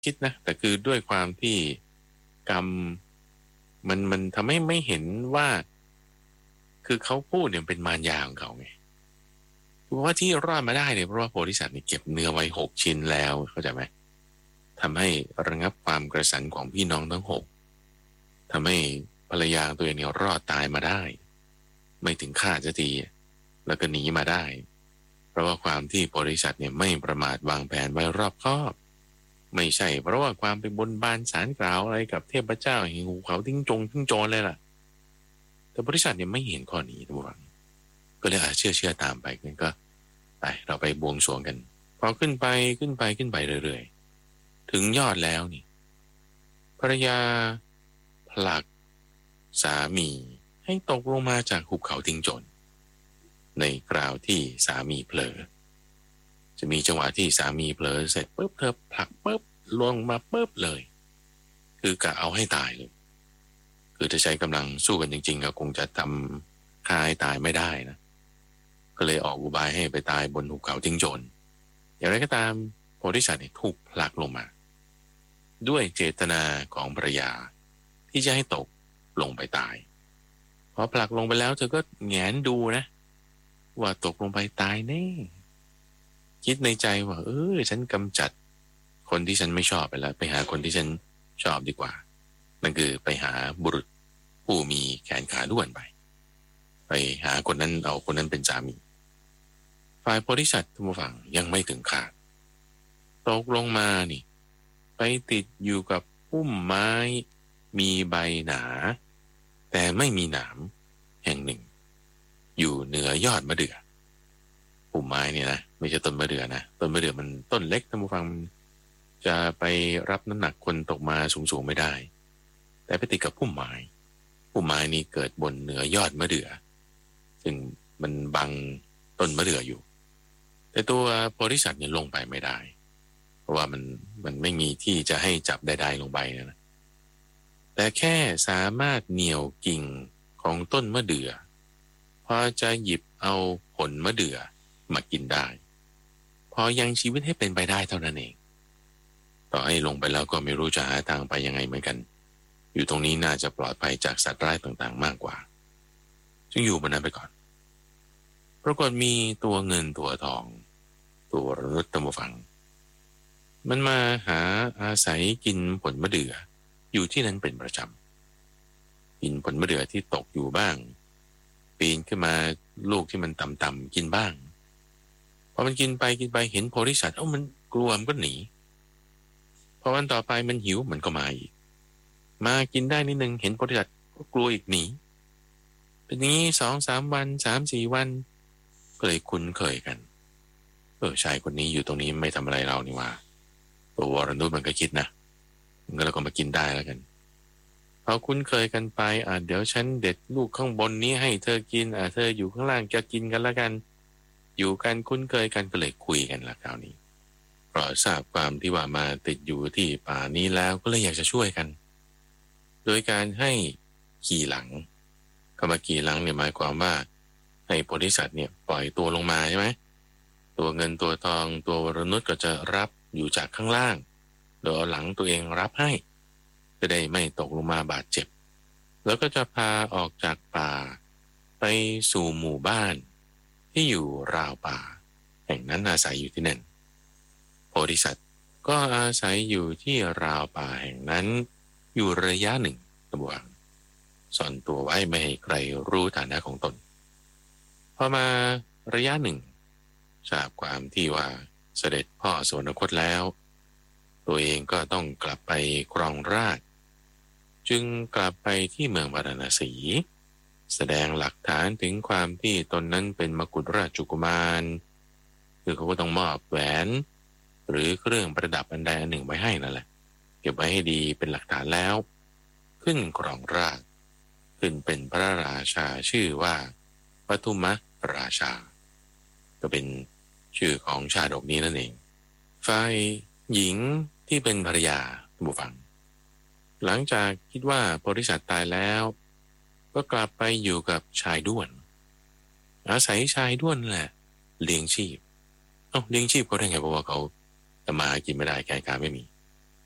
คิดนะแต่คือด้วยความที่กรรมมันทำให้ไม่เห็นว่าคือเขาพูดเนี่ยเป็นมารยาของเขาไงเพราะว่าที่รอดมาได้เนี่ยเพราะว่าโพธิสัตว์เนี่ยเก็บเนื้อไว้6 ชิ้นแล้วเข้าใจไหมทำให้ระงับความกระสันของพี่น้องทั้ง6ทำให้ภรรยาตัวเองเนี่ยรอดตายมาได้ไม่ถึงฆ่าจะทีแล้วก็หนีมาได้เพราะว่าความที่โพธิสัตว์เนี่ยไม่ประมาทวางแผนไว้รอบคอบไม่ใช่เพราะว่าความไปบนบานสารกล่าวอะไรกับเทพเจ้าแห่งภูเขาทิ้งโจรเลยล่ะแต่บริษัทเนี่ยไม่เห็นข้อนี้ทุกฝังก็เลยเชื่อตามไปงั้นก็ไปเราไปบวงสรวงกันพอขึ้นไปเรื่อยๆถึงยอดแล้วนี่ภรรยาผลักสามีให้ตกลงมาจากหุบเขาทิ้งโจรในคราวที่สามีเผลอจะมีจังหวะที่สามีเผลอเสร็จปุ๊บเธอผลักปุ๊บลงมาปุ๊บเลยคือกะเอาให้ตายเลยคือถ้าใช้กำลังสู้กันจริงๆก็คงจะทำฆ่าให้ตายไม่ได้นะก็เลยออกอุบายให้ไปตายบนหุบเขาทิ้งโจรอย่างไรก็ตามโพธิสัตว์ถูกผลักลงมาด้วยเจตนาของภรรยาที่จะให้ตกลงไปตายพอผลักลงไปแล้วเธอก็แงนดูนะว่าตกลงไปตายแน่คิดในใจว่าฉันกำจัดคนที่ฉันไม่ชอบไปแล้วไปหาคนที่ฉันชอบดีกว่านั่นคือไปหาบุรุษผู้มีแขนขาด้วนไปหาคนนั้นเอาคนนั้นเป็นสามีฝ่ายโพธิสัตว์ทุกฝั่งยังไม่ถึงขาดตกลงมานี่ไปติดอยู่กับพุ่มไม้มีใบหนาแต่ไม่มีหนามแห่งหนึ่งอยู่เหนือยอดมะเดื่อพุ่มไม้เนี่ยนะไม่ใช่ต้นมะเดื่อนะต้นมะเดื่อมันต้นเล็กท่านผู้ฟังจะไปรับน้ำหนักคนตกมาสูงไม่ได้แต่ไปติดกับพุ่มไม้นี้เกิดบนเหนือยอดมะเดื่อซึ่งมันบังต้นมะเดื่ออยู่แต่ตัวโพธิสัตว์เนี่ยลงไปไม่ได้เพราะว่ามันไม่มีที่จะให้จับใดๆลงไปนะแต่แค่สามารถเหนี่ยวกิ่งของต้นมะเดื่อพอจะหยิบเอาผลมะเดื่อมากินได้พอยังชีวิตให้เป็นไปได้เท่านั้นเองต่อให้ลงไปแล้วก็ไม่รู้จะหาทางไปยังไงเหมือนกันอยู่ตรงนี้น่าจะปลอดภัยจากสัตว์ร้ายต่างๆมากกว่าจึงอยู่บนนั้นไปก่อนปรากฏมีตัวเงินตัวทองตัวมนุษย์ตมฟังมันมาหาอาศัยกินผลมะเดื่ออยู่ที่นั้นเป็นประจำกินผลมะเดื่อที่ตกอยู่บ้างปีนขึ้นมาลูกที่มันต่ำๆกินบ้างพอมันกินไปเห็นโพธิสัตว์มันกลัวมันก็หนีพอวันต่อไปมันหิวมันก็มาอีกมากินได้นิดนึงเห็นโพธิสัตว์ก็กลัวอีกหนีเป็นอย่างนี้2-3 วัน3-4 วันก็เลยคุ้นเคยกันชายคนนี้อยู่ตรงนี้ไม่ทำอะไรเรานี่ว่าตัววรนุชมันก็คิดนะงั้นเราก็มากินได้แล้วกันพอคุ้นเคยกันไปเดี๋ยวฉันเด็ดลูกข้างบนนี้ให้เธอกินเธออยู่ข้างล่างจะกินกันแล้วกันอยู่กันคุ้นเคยกันก็เลยคุยกันละคราวนี้เพราะทราบความที่ว่ามาติดอยู่ที่ป่านี้แล้วก็เลยอยากจะช่วยกันโดยการให้ขี่หลังคำว่าขี่หลังเนี่ยหมายความว่าให้โพธิสัตว์เนี่ยปล่อยตัวลงมาใช่ไหมตัวเงินตัวทองตัววรนุชก็จะรับอยู่จากข้างล่างโดยเอาหลังตัวเองรับให้จะได้ไม่ตกลงมาบาดเจ็บแล้วก็จะพาออกจากป่าไปสู่หมู่บ้านที่อยู่ราวป่าแห่งนั้นอาศัยอยู่ที่นั่นโพธิสัตว์ก็อาศัยอยู่ที่ราวป่าแห่งนั้นอยู่ระยะหนึ่งระหว่างซ่อนตัวไว้ไม่ให้ใครรู้ฐานะของตนพอมาระยะหนึ่งทราบความที่ว่าเสด็จพ่อสวรรคตแล้วตัวเองก็ต้องกลับไปครองราชย์จึงกลับไปที่เมืองพาราณสีแสดงหลักฐานถึงความที่ตนนั้นเป็นมกุฎราชกุมารคือเขาก็ต้องมอบแหวนหรือเครื่องประดับอันใดอันหนึ่งไว้ให้นั่นแหละเก็บไว้ให้ดีเป็นหลักฐานแล้วขึ้นครองราชย์ขึ้นเป็นพระราชาชื่อว่าปทุมราชาก็เป็นชื่อของชาดกนี้นั่นเองฝ่ายหญิงที่เป็นภรรยาบุฟังหลังจากคิดว่าโพธิสัตว์ตายแล้วก็กลับไปอยู่กับชายด้วนอาศัยชายด้วนแหละเลี้ยงชีพเลี้ยงชีพเขาได้ไงเพราะว่าเขาทำมากินไม่ได้แก่การไม่มี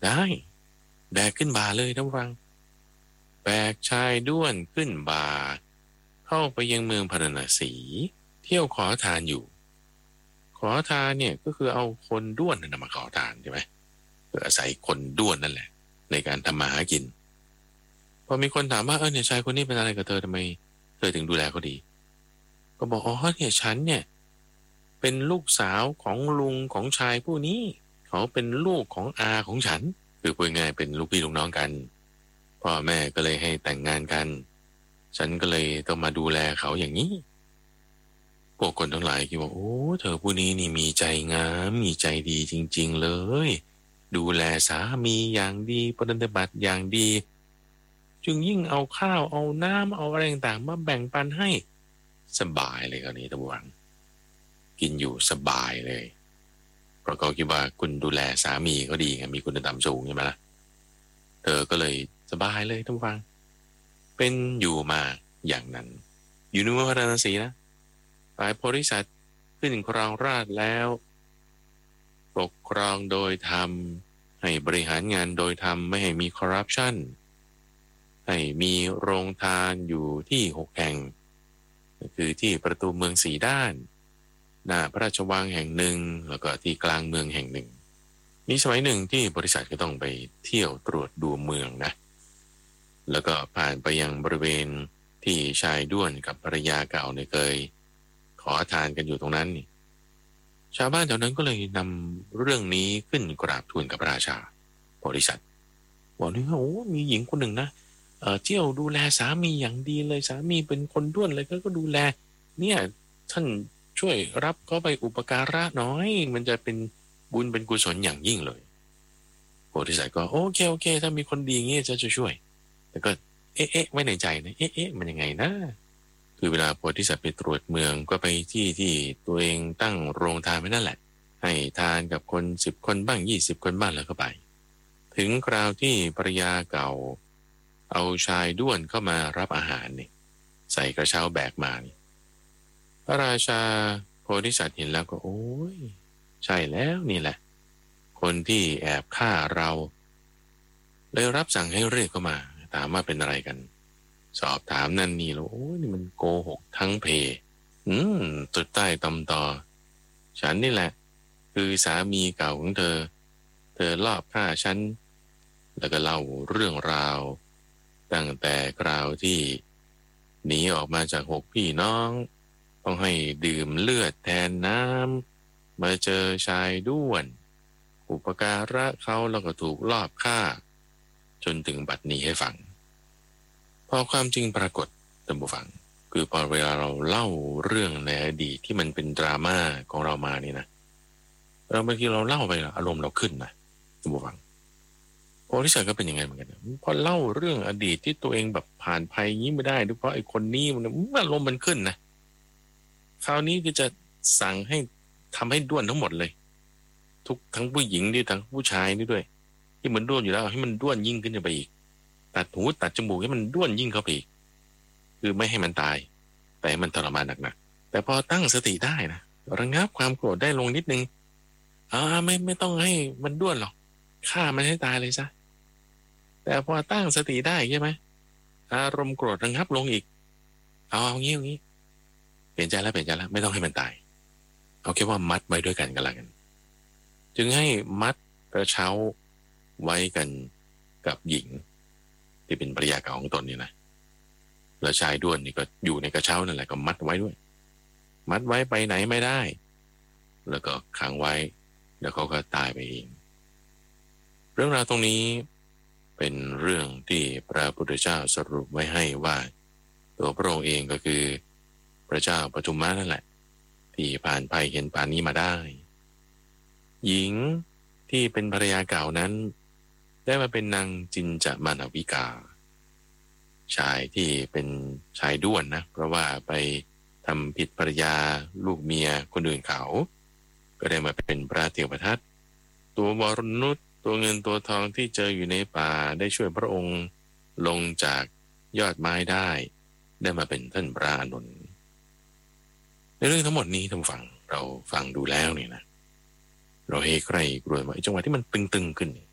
ได้แบกขึ้นบ่าเลยท่านฟังแบกชายด้วนขึ้นบ่าเข้าไปยังเมืองพาราณสีเที่ยวขอทานอยู่ขอทานเนี่ยก็คือเอาคนด้วนนั่นมาขอทานใช่ไหมเพื่ออาศัยคนด้วนนั่นแหละในการทำมาหากินพอมีคนถามว่าเนี่ยชายคนนี้เป็นอะไรกับเธอทำไมเธอถึงดูแลเขาดีก็บอกอ๋อเนี่ยฉันเนี่ยเป็นลูกสาวของลุงของชายผู้นี้เขาเป็นลูกของอาของฉันคือพูดง่ายเป็นลูกพี่ลูกน้องกันพ่อแม่ก็เลยให้แต่งงานกันฉันก็เลยต้องมาดูแลเขาอย่างนี้พวกคนทั้งหลายคิดว่าโอ้เธอผู้นี้นี่มีใจงามมีใจดีจริงๆเลยดูแลสามีอย่างดีปฏิบัติอย่างดีจึงยิ่งเอาข้าวเอาน้ำเอาอะไรต่างๆมาแบ่งปันให้สบายเลยคราวนี้ตะวันกินอยู่สบายเลยเพราะเขาคิดว่าคุณดูแลสามีเขาดีไงมีคุณธรรมสูงใช่ไหมล่ะเธอก็เลยสบายเลยทุกฟังเป็นอยู่มาอย่างนั้นอยู่ในเมืองพาราณสีนะฝ่ายโพธิสัตว์ขึ้นครองราชย์แล้วปกครองโดยธรรมให้บริหารงานโดยธรรมไม่ให้มีคอร์รัปชันให้มีโรงทานอยู่ที่6 แห่งคือที่ประตูเมือง4 ด้านหน้าพระราชวังแห่งหนึ่งแล้วก็ที่กลางเมืองแห่งหนึ่งมีสมัยหนึ่งที่บริษัทก็ต้องไปเที่ยวตรวจดูเมืองนะแล้วก็ผ่านไปยังบริเวณที่ชายด้วนกับภรรยาเก่าเนี่ยเคยขอทานกันอยู่ตรงนั้นนี่ชาวบ้านแถวนั้นก็เลยนำเรื่องนี้ขึ้นกราบทูลกับพระราชาบริษัทบอกนี่โอ้มีหญิงคนหนึ่งนะเที่ยวดูแลสามีอย่างดีเลยสามีเป็นคนด้วนเลยก็ดูแลเนี่ยท่านช่วยรับเขาไปอุปการะน้อยมันจะเป็นบุญเป็นกุศลอย่างยิ่งเลยโพธิสัตว์ก็โอเคถ้ามีคนดีอย่างงี้จะช่วยแต่ก็เอ๊ะไว้ในใจนะเอ๊ะมันยังไงนะคือเวลาโพธิสัตว์ไปตรวจเมืองก็ไปที่ตัวเองตั้งโรงทานไว้นั่นแหละให้ทานกับคน10 คนบ้าง20 คนบ้างแล้วก็ไปถึงคราวที่ภรรยาเก่าเอาชายด้วนเข้ามารับอาหารนี่ใส่กระเช้าแบกมานี่พระราชาโพธิสัตว์เห็นแล้วก็โอ้ยใช่แล้วนี่แหละคนที่แอบฆ่าเราเลยรับสั่งให้เรียกเข้ามาถามว่าเป็นอะไรกันสอบถามนั่นนี่แล้วโอ้ยนี่มันโกหกทั้งเพตุดใต้ตำต่อฉันนี่แหละคือสามีเก่าของเธอลอบฆ่าฉันแล้วก็เล่าเรื่องราวตั้งแต่คราวที่หนีออกมาจาก6 พี่น้องต้องให้ดื่มเลือดแทนน้ำมาเจอชายด้วนอุปการะเขาแล้วก็ถูกลอบฆ่าจนถึงบัดนี้ให้ฟังพอความจริงปรากฏท่านผู้ฟังคือพอเวลาเราเล่าเรื่องในอดีตที่มันเป็นดราม่าของเรามานี่นะเราบางทีเราเล่าไปอารมณ์เราขึ้นนะท่านผู้ฟังโพธิสัตว์ก็เป็นยังไงเหมือนกันพอเล่าเรื่องอดีตที่ตัวเองแบบผ่านภัยงี้ไม่ได้ด้วยเพราะไอ้คนนี้มันอารมณ์มันขึ้นนะคราวนี้ก็จะสั่งให้ทำให้ด้วนทั้งหมดเลยทั้งผู้หญิงด้วยทั้งผู้ชายด้วยที่มันด้วนอยู่แล้วให้มันด้วนยิ่งขึ้นไปอีกตัดหูตัดจมูกให้มันด้วนยิ่งเข้าไปอีกคือไม่ให้มันตายแต่ให้มันทรมานหนักๆแต่พอตั้งสติได้นะระงับความโกรธได้ลงนิดนึงไม่ต้องให้มันด้วนหรอกฆ่ามันให้ตายเลยซะแต่พอตั้งสติได้ใช่ไหมอารมณ์โกรธระงับลงอีกเอางี้เปลี่ยนใจแล้วไม่ต้องให้มันตายเอาแค่ว่ามัดไว้ด้วยกันก็แล้วกันจึงให้มัดกระเช้าไว้กันกับหญิงที่เป็นภรรยาเก่าของตนนี่นะแล้วชายด้วนนี่ก็อยู่ในกระเช้านั่นแหละก็มัดไว้ด้วยมัดไว้ไปไหนไม่ได้แล้วก็ขังไว้แล้วเขาก็ตายไปเองเรื่องราวตรงนี้เป็นเรื่องที่พระพุทธเจ้าสรุปไว้ให้ว่าตัวพระองค์เองก็คือพระเจ้าปทุมมานั่นแหละที่ผ่านภัยเห็นป่านนี้มาได้หญิงที่เป็นภรรยาเก่านั้นได้มาเป็นนางจินจามานวิกาชายที่เป็นชายด้วนนะเพราะว่าไปทำผิดภรรยาลูกเมียคนอื่นเขาก็ได้มาเป็นพระเทวทัตตัววรนุชตัวเงินตัวทองที่เจออยู่ในป่าได้ช่วยพระองค์ลงจากยอดไม้ได้มาเป็นท่านพระอานนท์ในเรื่องทั้งหมดนี้ท่านฟังเราฟังดูแล้วนี่นะเราเฮใครกลัวว่าจังหวะที่มันตึงขึ้น